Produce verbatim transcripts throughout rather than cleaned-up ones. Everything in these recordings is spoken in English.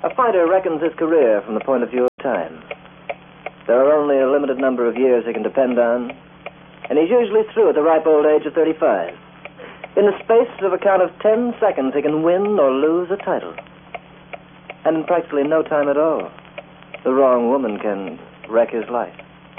A fighter reckons his career from the point of view of time. There are only a limited number of years he can depend on, and he's usually through at the ripe old age of thirty-five. In the space of a count of ten seconds, he can win or lose a title. And in practically no time at all, the wrong woman can wreck his life.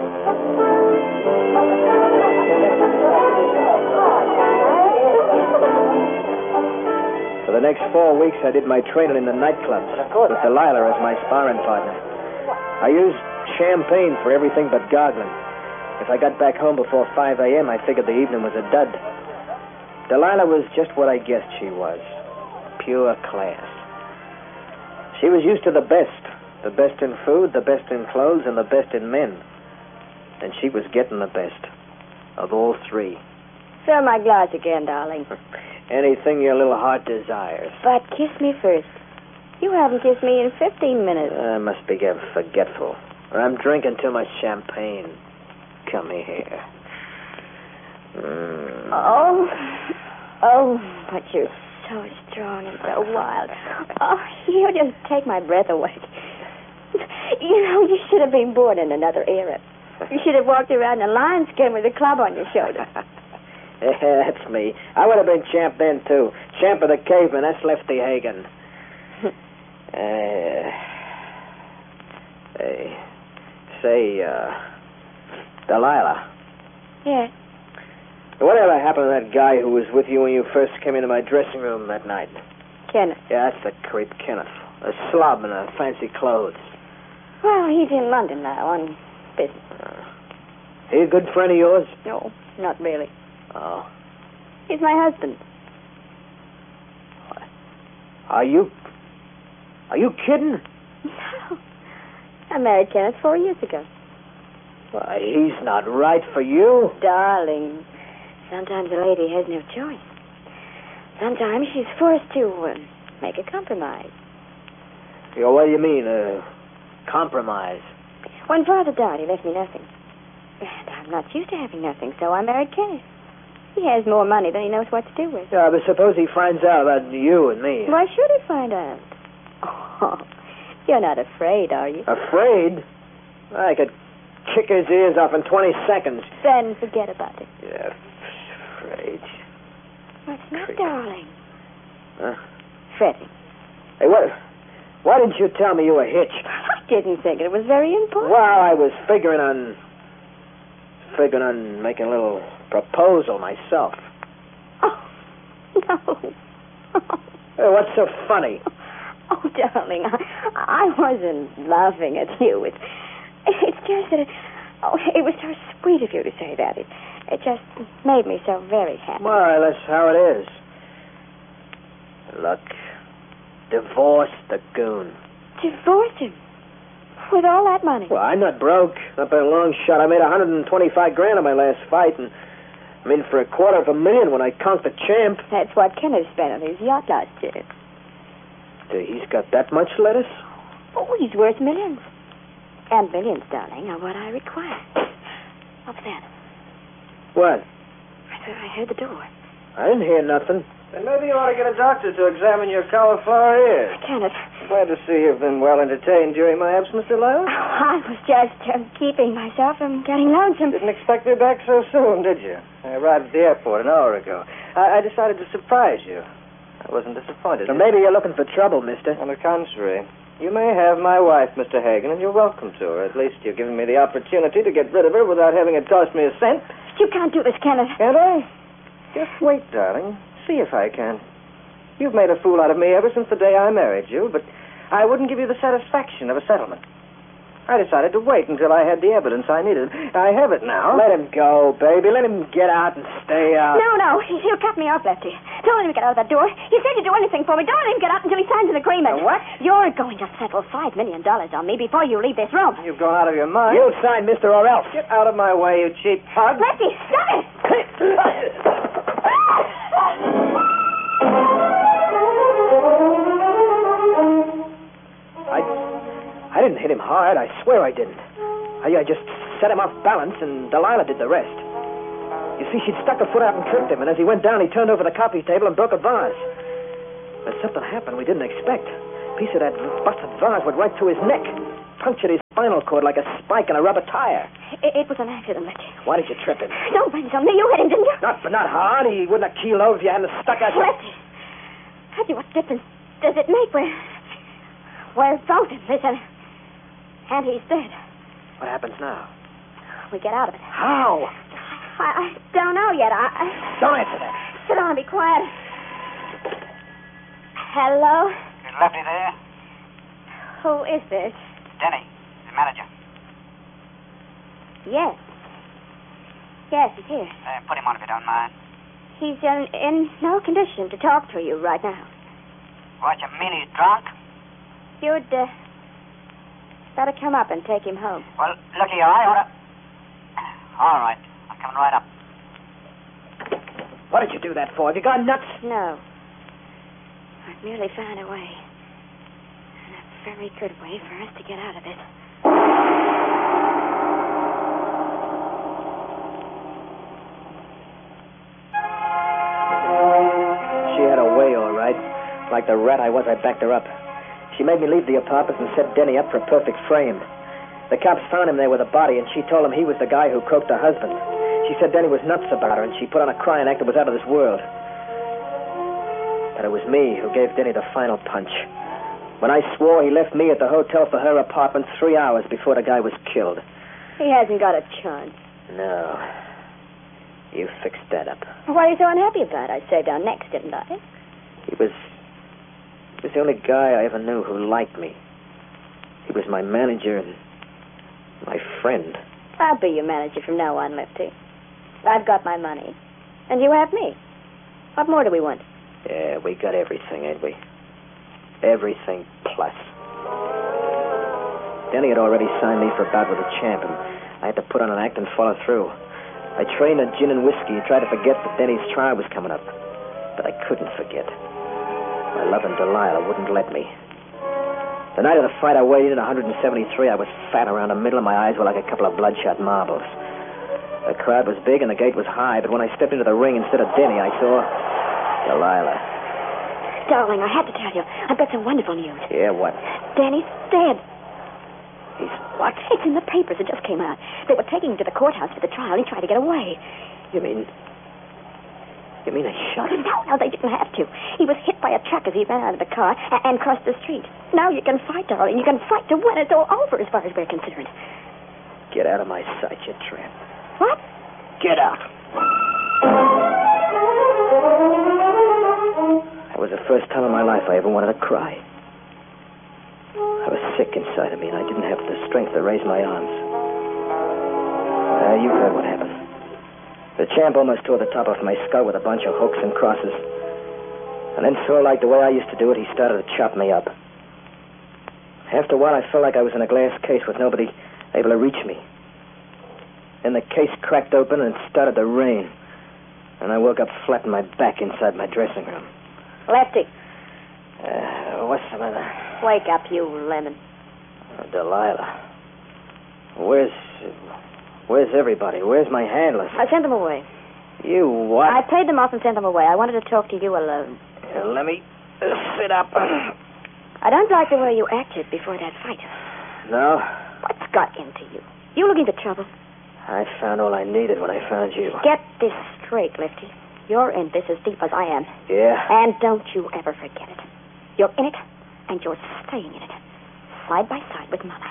For the next four weeks, I did my training in the nightclubs with Delilah as my sparring partner. I used champagne for everything but goggling. If I got back home before five a.m., I figured the evening was a dud. Delilah was just what I guessed she was. Pure class. She was used to the best. The best in food, the best in clothes, and the best in men. And she was getting the best of all three. Fill my glass again, darling. Anything your little heart desires. But kiss me first. You haven't kissed me in fifteen minutes. I must be getting forgetful. I'm drinking too much champagne. Come here. Mm. Oh, oh, but you're so strong and so wild. Oh, you just take my breath away. You know, you should have been born in another era. You should have walked around in a lion's skin with a club on your shoulder. Yeah, that's me. I would have been champ then, too. Champ of the caveman. That's Lefty Hagen. uh, hey, say, uh, Delilah. Yes? Whatever happened to that guy who was with you when you first came into my dressing room that night? Kenneth. Yeah, that's the creep, Kenneth. A slob in a fancy clothes. Well, he's in London now on business. Uh, he a good friend of yours? No, not really. Oh. He's my husband. Are you... Are you kidding? No. I married Kenneth four years ago. Why, he's not right for you. Darling, sometimes a lady has no choice. Sometimes she's forced to uh, make a compromise. You know, what do you mean, uh, compromise? When Father died, he left me nothing. And I'm not used to having nothing, so I married Kenneth. He has more money than he knows what to do with. Yeah, but suppose he finds out about you and me. Why should he find out? Oh, you're not afraid, are you? Afraid? I could kick his ears off in twenty seconds. Then forget about it. Yeah, afraid. What's that, Creep. darling? Huh? Fretting. Hey, what... Why didn't you tell me you were hitched? I didn't think it was very important. Well, I was figuring on... Figuring on making a little proposal myself. Oh, no. Hey, what's so funny? Oh, darling, I, I wasn't laughing at you. It, it's just that... It, oh, it was so sweet of you to say that. It, it just made me so very happy. Well, that's how it is. Look... Divorce the goon. Divorce him? With all that money? Well, I'm not broke. Not by a long shot. I made one hundred twenty-five grand on my last fight, and I'm in for a quarter of a million when I count the champ. That's what Kenneth spent on his yacht last year. He's got that much lettuce? Oh, he's worth millions. And millions, darling, are what I require. What's that? What? I thought I heard the door. I didn't hear nothing. Then maybe you ought to get a doctor to examine your cauliflower ears. Kenneth. Glad to see you've been well entertained during my absence, Delilah. Oh, I was just uh, keeping myself from getting lonesome. Didn't expect me back so soon, did you? I arrived at the airport an hour ago. I, I decided to surprise you. I wasn't disappointed. So maybe you're looking for trouble, mister. On the contrary, you may have my wife, Mister Hagen, and you're welcome to her. At least you've given me the opportunity to get rid of her without having it cost me a cent. You can't do this, Kenneth. Can't I? Just wait, darling. See if I can. You've made a fool out of me ever since the day I married you, but I wouldn't give you the satisfaction of a settlement. I decided to wait until I had the evidence I needed. I have it now. Let him go, baby. Let him get out and stay out. No, no. He'll cut me off, Lefty. Don't let him get out of that door. He said you'd do anything for me. Don't let him get out until he signs an agreement. A what? You're going to settle five million dollars on me before you leave this room. You've gone out of your mind. You sign, mister, or else. Get out of my way, you cheap pug. Lefty, stop it! I, I didn't hit him hard. I swear I didn't. I, I just set him off balance, and Delilah did the rest. You see, she'd stuck her foot out and tripped him, and as he went down, he turned over the coffee table and broke a vase. But something happened we didn't expect. piece of that busted vase went right through his neck. Punctured his spinal cord like a spike in a rubber tire. It, it was an accident, Lefty. Why did you trip him? Don't blame it on me. You hit him, didn't you? Not, but not hard. He wouldn't have keeled over if you hadn't stuck out your... Lefty, Lefty, what difference does it make? We're, we're both in this, and, and he's dead. What happens now? We get out of it. How? I, I don't know yet. I, I... Don't answer that. Sit down and be quiet. Hello? Is Lefty there? Who is this? Denny, the manager. Yes. Yes, he's here. Uh, put him on if you don't mind. He's in, in no condition to talk to you right now. What, you mean he's drunk? You'd uh, better come up and take him home. Well, look here, I ought to... All right, I'm coming right up. What did you do that for? Have you gone nuts? No. I've merely found a way. And a very good way for us to get out of this. She had a way, all right. Like the rat I was, I backed her up. She made me leave the apartment and set Denny up for a perfect frame. The cops found him there with a body, and she told him he was the guy who croaked her husband. She said Denny was nuts about her, and she put on a crying act that was out of this world. But it was me who gave Denny the final punch. When I swore, he left me at the hotel for her apartment three hours before the guy was killed. He hasn't got a chance. No. You fixed that up. What are you so unhappy about? I saved our necks, didn't I? He was... He was the only guy I ever knew who liked me. He was my manager and my friend. I'll be your manager from now on, Lefty. I've got my money. And you have me. What more do we want? Yeah, we got everything, ain't we? Everything plus. Denny had already signed me for a bout with a champ, and I had to put on an act and follow through. I trained on gin and whiskey and tried to forget that Denny's trial was coming up. But I couldn't forget. My loving Delilah wouldn't let me. The night of the fight, I weighed in at one seventy-three. I was fat around the middle, and my eyes were like a couple of bloodshot marbles. The crowd was big and the gate was high, but when I stepped into the ring instead of Denny, I saw Delilah. Darling, I had to tell you, I've got some wonderful news. Yeah, what? Danny's dead. He's what? It's in the papers. It just came out. They were taking him to the courthouse for the trial. He tried to get away. You mean... You mean they shot him? No, no, they didn't have to. He was hit by a truck as he ran out of the car and, and crossed the street. Now you can fight, darling. You can fight to win. It's all over as far as we're concerned. Get out of my sight, you tramp. What? Get out. That was the first time in my life I ever wanted to cry. I was sick inside of me, and I didn't have the strength to raise my arms. Uh, you heard what happened. The champ almost tore the top off my skull with a bunch of hooks and crosses. And then, sort of like the way I used to do it, he started to chop me up. After a while, I felt like I was in a glass case with nobody able to reach me. Then the case cracked open and it started to rain. And I woke up flat on my back inside my dressing room. Lefty. Uh, what's the matter? Wake up, you lemon. Oh, Delilah. Where's... Where's everybody? Where's my handlers? I sent them away. You what? I paid them off and sent them away. I wanted to talk to you alone. Uh, let me uh, sit up. I don't like the way you acted before that fight. No? What's got into you? You looking for trouble? I found all I needed when I found you. Get this straight, Lefty. You're in this as deep as I am. Yeah? And don't you ever forget it. You're in it, and you're staying in it. Side by side with Mama.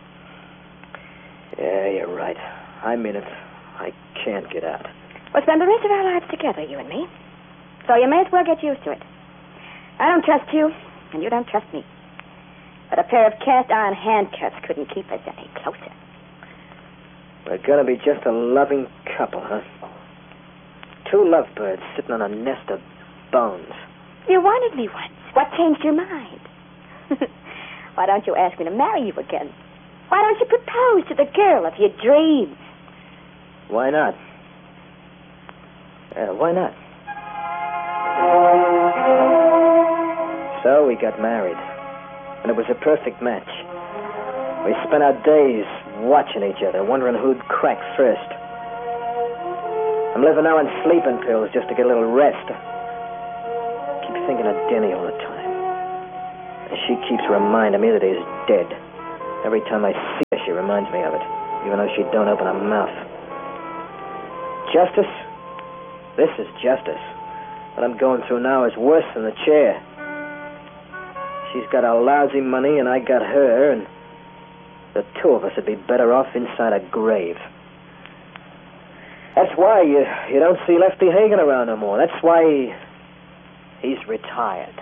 Yeah, you're right. I'm in it. I can't get out. We'll spend the rest of our lives together, you and me. So you may as well get used to it. I don't trust you, and you don't trust me. But a pair of cast-iron handcuffs couldn't keep us any closer. We're gonna be just a loving couple, huh? Two lovebirds sitting on a nest of bones. You wanted me once. What changed your mind? Why don't you ask me to marry you again? Why don't you propose to the girl of your dreams? Why not? Uh, why not? So we got married. And it was a perfect match. We spent our days watching each other, wondering who'd crack first. I'm living now on sleeping pills just to get a little rest. I keep thinking of Denny all the time. She keeps reminding me that he's dead. Every time I see her, she reminds me of it, even though she don't open her mouth. Justice? This is justice. What I'm going through now is worse than the chair. She's got our lousy money, and I got her, and the two of us would be better off inside a grave. That's why you, you don't see Lefty Hagen around no more. That's why he, he's retired.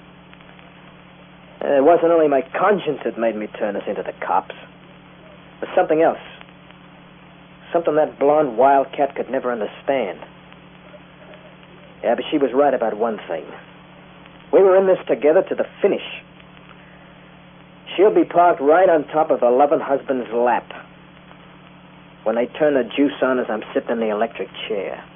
And it wasn't only my conscience that made me turn us into the cops. It was something else. Something that blonde wildcat could never understand. Yeah, but she was right about one thing. We were in this together to the finish. She'll be parked right on top of her loving husband's lap when they turn the juice on as I'm sitting in the electric chair.